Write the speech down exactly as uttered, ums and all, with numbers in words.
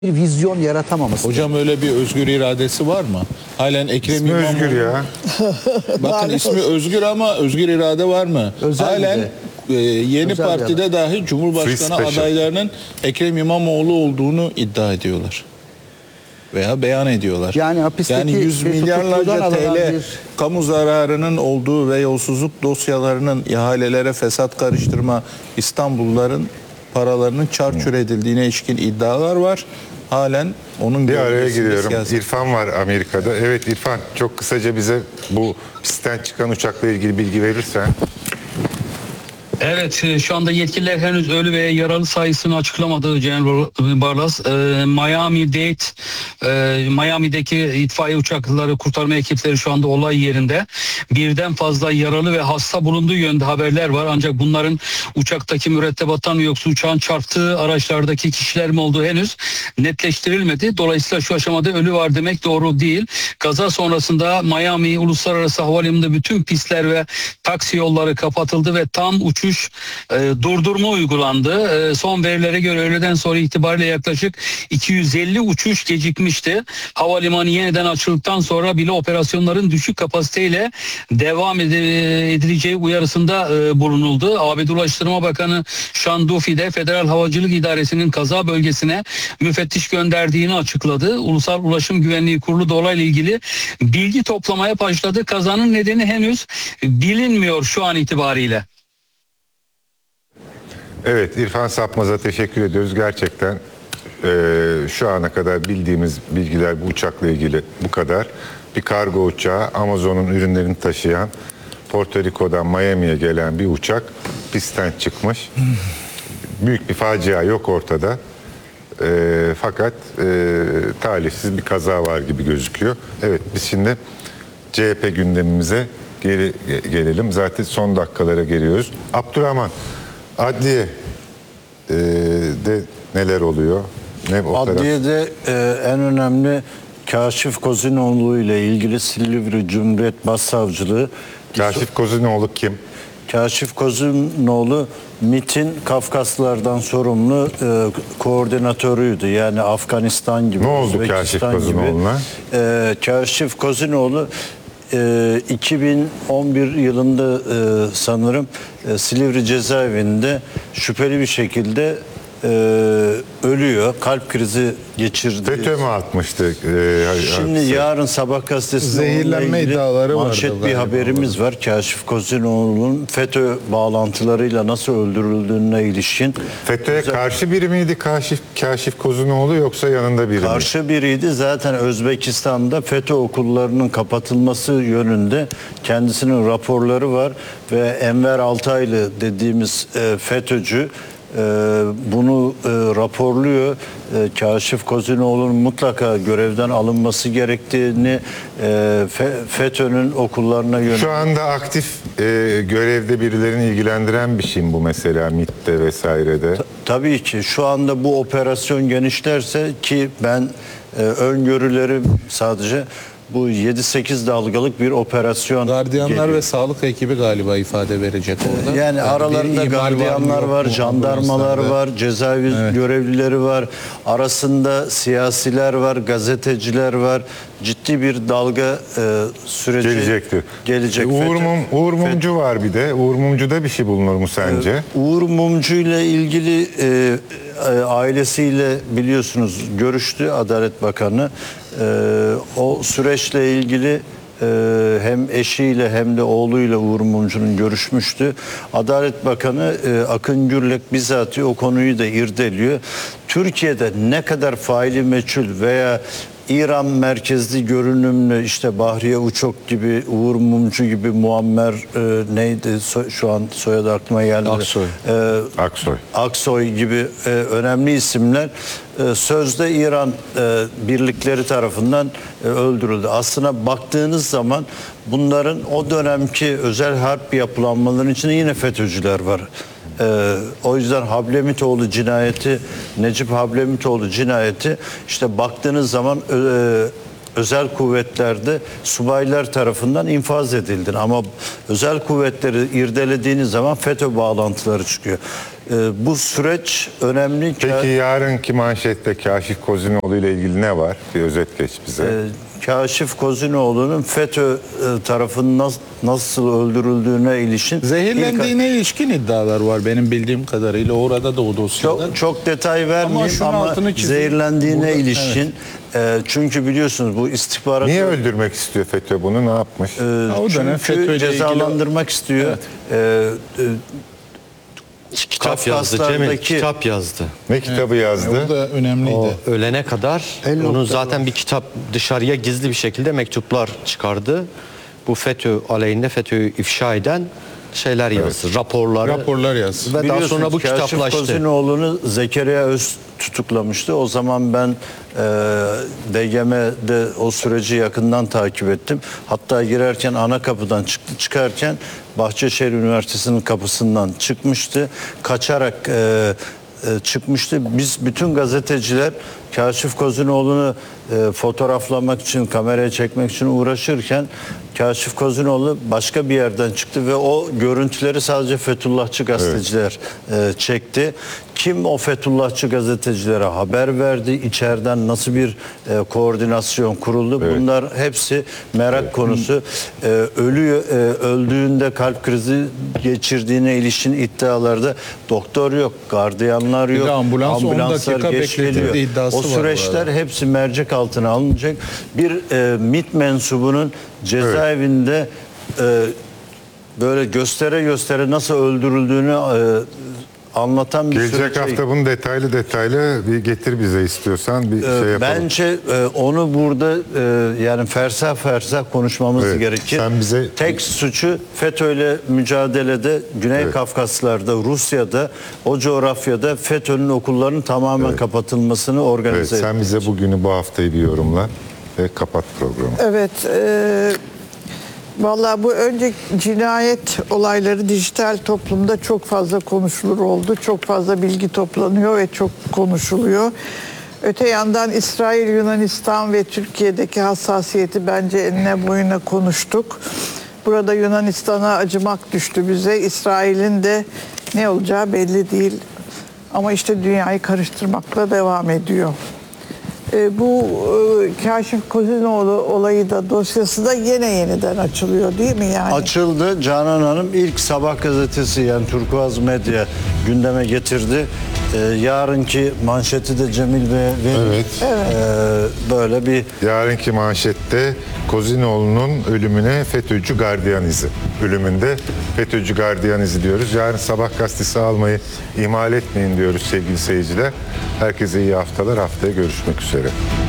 bir vizyon yaratamaması. Hocam öyle bir özgür iradesi var mı? Halen Ekrem İsmi İmamoğlu. Özgür ya. Bakın ismi Özgür ama özgür irade var mı? Özel Halen e, yeni Özel partide dahi Cumhurbaşkanı Free special. adaylarının Ekrem İmamoğlu olduğunu iddia ediyorlar. Veya beyan ediyorlar. Yani hapisteki yani yüz bir milyarlarca tutukludan alınan T L bir- kamu zararının olduğu ve yolsuzluk dosyalarının ihalelere fesat karıştırma, İstanbulluların paralarının çarçur edildiğine ilişkin iddialar var. Halen onun Bir araya gölgesinde giriyorum. siyaset. İrfan var Amerika'da. Evet İrfan, çok kısaca bize bu pistten çıkan uçakla ilgili bilgi verirsen. Evet, e, şu anda yetkililer henüz ölü ve yaralı sayısını açıklamadı General Barlas. E, Miami-Dade, e, Miami'deki itfaiye uçakları, kurtarma ekipleri şu anda olay yerinde. Birden fazla yaralı ve hasta bulunduğu yönde haberler var. Ancak bunların uçaktaki mürettebattan mı yoksa uçağın çarptığı araçlardaki kişiler mi olduğu henüz netleştirilmedi. Dolayısıyla şu aşamada ölü var demek doğru değil. Kaza sonrasında Miami Uluslararası Havalimanı'nda bütün pistler ve taksi yolları kapatıldı ve tam uçuş e, durdurma uygulandı. E, son verilere göre öğleden sonra itibariyle yaklaşık iki yüz elli uçuş gecikmişti. Havalimanı yeniden açıldıktan sonra bile operasyonların düşük kapasiteyle devam ed- edileceği uyarısında e, bulunuldu. A B D Ulaştırma Bakanı Sean Duffy de Federal Havacılık İdaresi'nin kaza bölgesine müfettiş gönderdiğini açıkladı. Ulusal Ulaşım Güvenliği Kurulu da olayla ilgili bilgi toplamaya başladı. Kazanın nedeni henüz bilinmiyor şu an itibariyle. Evet, İrfan Sapmaz'a teşekkür ediyoruz. Gerçekten e, şu ana kadar bildiğimiz bilgiler bu uçakla ilgili bu kadar. Bir kargo uçağı, Amazon'un ürünlerini taşıyan, Porto Rico'dan Miami'ye gelen bir uçak pistten çıkmış. Büyük bir facia yok ortada. E, fakat e, talihsiz bir kaza var gibi gözüküyor. Evet, biz şimdi C H P gündemimize geri gelelim. Zaten son dakikalara geliyoruz. Abdurrahman, Adliye e, de neler oluyor? Ne o taraf? Adliyede e, en önemli Kaşif Kozinoğlu ile ilgili Silivri Cumhuriyet Başsavcılığı. Kaşif Kozinoğlu kim? Kaşif Kozinoğlu MİT'in Kafkaslardan sorumlu e, koordinatörüydü. Yani Afganistan gibi, Ne oldu Özbekistan Kaşif Kozinoğlu'na? gibi. E, Kaşif Kozinoğlu e, iki bin on bir yılında e, sanırım e, Silivri cezaevinde şüpheli bir şekilde e, ölüyor. Kalp krizi geçirdi. FETÖ mü atmıştı? E, Şimdi hadise? yarın Sabah gazetesinde Zehirlenme onunla ilgili iddiaları vardı manşet bir galiba. haberimiz var. Kaşif Kozinoğlu'nun FETÖ bağlantılarıyla nasıl öldürüldüğüne ilişkin FETÖ'ye karşı biri miydi Kaşif, Kaşif Kozinoğlu yoksa yanında biri mi? karşı biriydi. Zaten Özbekistan'da FETÖ okullarının kapatılması yönünde kendisinin raporları var ve Enver Altaylı dediğimiz e, FETÖ'cü e, bunu e, raporluyor. E, Kaşif Kozinoğlu'nun mutlaka görevden alınması gerektiğini e, Fe- FETÖ'nün okullarına yönelik. Şu anda aktif e, görevde birilerini ilgilendiren bir şey mi bu mesela MİT'te vesairede? Tabii ki şu anda bu operasyon genişlerse ki ben e, öngörülerim sadece bu yedi sekiz dalgalık bir operasyon Gardiyanlar geliyor. ve sağlık ekibi galiba ifade verecek orada. Yani aralarında bir ihmal gardiyanlar mı, var, yok mu jandarmalar ambulanslarda? var, cezaevi Evet. görevlileri var. Arasında siyasiler var, gazeteciler var. Ciddi bir dalga e, süreci Gelecektir. gelecek. E, Uğur, FETÖ- Mum, Uğur Mumcu var bir de. Uğur Mumcu'da bir şey bulunur mu sence? Uğur Mumcu ile ilgili e, e, ailesiyle biliyorsunuz görüştü Adalet Bakanı. E, o süreçle ilgili e, hem eşiyle hem de oğluyla Uğur Mumcu'nun görüşmüştü. Adalet Bakanı e, Akın Gürlek bizatihi o konuyu da irdeliyor. Türkiye'de ne kadar faili meçhul veya İran merkezli görünümlü işte Bahriye Uçok gibi, Uğur Mumcu gibi, Muammer e, neydi so- şu an soyadı aklıma geldi. Aksoy. E, Aksoy. Aksoy gibi e, önemli isimler e, sözde İran e, birlikleri tarafından e, öldürüldü. Aslına baktığınız zaman bunların o dönemki özel harp yapılanmaların içinde yine FETÖ'cüler var. Ee, o yüzden Hablemitoğlu cinayeti, Necip Hablemitoğlu cinayeti işte baktığınız zaman e, özel kuvvetlerde subaylar tarafından infaz edildin. Ama özel kuvvetleri irdelediğiniz zaman FETÖ bağlantıları çıkıyor. Ee, bu süreç önemli. Peki yarınki manşette Kaşif Kozinoğlu ile ilgili ne var? Bir özet geç bize. Ee, Kaşif Kozinoğlu'nun FETÖ e, tarafından nas- nasıl öldürüldüğüne ilişkin Zehirlendiğine ilişkin iddialar var benim bildiğim kadarıyla. Orada da o dosyada. Çok, çok detay vermeyeyim şunun ama, altını çizeyim. zehirlendiğine Burada- ilişkin e, çünkü biliyorsunuz bu istihbarat Niye öldürmek istiyor FETÖ bunu? Ne yapmış? e, o dönem FETÖ ile çünkü ilgili- cezalandırmak istiyor. E, e, Kitap yazdı Cemil, Kafkaslardaki- kitap yazdı. Ne kitabı yazdı? O da önemliydi. O ölene kadar El onun noktaları zaten bir kitap dışarıya gizli bir şekilde mektuplar çıkardı. Bu FETÖ aleyhinde FETÖ'yü ifşa eden şeyler yazdı, raporları. Raporlar yaz. Ve daha Biliyorsunuz sonra bu Kaşif kitaplaştı. Kozinoğlu'nu Zekeriya Öz tutuklamıştı. O zaman ben e, D G M'de o süreci yakından takip ettim. Hatta girerken ana kapıdan çıktı, çıkarken Bahçeşehir Üniversitesi'nin kapısından çıkmıştı. Kaçarak e, e, çıkmıştı. Biz bütün gazeteciler Kaşif Kozinoğlu'nu e, fotoğraflamak için, kameraya çekmek için uğraşırken Kaşif Kozinoğlu başka bir yerden çıktı ve o görüntüleri sadece Fethullahçı gazeteciler e, çekti. Kim o Fethullahçı gazetecilere haber verdi? İçeriden nasıl bir e, koordinasyon kuruldu? Evet. Bunlar hepsi merak konusu. E, ölü e, öldüğünde kalp krizi geçirdiğine ilişkin iddialarda doktor yok, gardiyanlar Bir de yok, ambulans on ambulanslar dakika geç bekletildi geliyor. iddiası O var bu süreçler arada. hepsi mercek altına alınacak. Bir e, MİT mensubunun cezaevinde e, böyle göstere göstere nasıl öldürüldüğünü e, anlatan bir Gelecek süreci- hafta bunu detaylı detaylı bir getir bize istiyorsan bir Ee, şey yapalım. Bence e, onu burada e, yani fersah fersah konuşmamız Evet, gerekir. sen bize- Tek suçu FETÖ'yle mücadelede Güney Evet. Kafkaslar'da, Rusya'da, o coğrafyada FETÖ'nün okullarının tamamen kapatılmasını organize Evet, etti. sen bize bugünü, bu haftayı bir yorumla ve kapat programı. Evet, e, vallahi bu önce cinayet olayları dijital toplumda çok fazla konuşulur oldu. Çok fazla bilgi toplanıyor ve çok konuşuluyor. Öte yandan İsrail, Yunanistan ve Türkiye'deki hassasiyeti bence enine boyuna konuştuk. Burada Yunanistan'a acımak düştü bize. İsrail'in de ne olacağı belli değil. Ama işte dünyayı karıştırmakla devam ediyor. E, bu e, Kaşif Kozinoğlu olayı da dosyası da yine yeniden açılıyor değil mi yani? Açıldı. Canan Hanım ilk Sabah gazetesi yani Turkuaz Medya gündeme getirdi. Ee, yarınki manşeti de Cemil Bey verir. Evet. Ee, böyle bir Yarınki manşette Kozinoğlu'nun ölümüne FETÖ'cü gardiyan izi. Ölümünde FETÖ'cü gardiyan izi diyoruz. Yarın Sabah gazetesi almayı ihmal etmeyin diyoruz sevgili seyirciler. Herkese iyi haftalar. Haftaya görüşmek üzere.